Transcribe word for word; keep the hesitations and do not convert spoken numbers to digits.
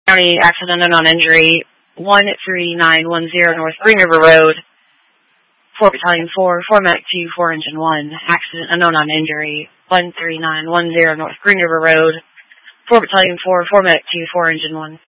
County accident unknown injury, one three nine one zero North Green River Road, four Battalion four, four Mech two, four Engine one, accident unknown on injury, one three nine one zero North Green River Road, four Battalion four, four Mech two, four Engine one.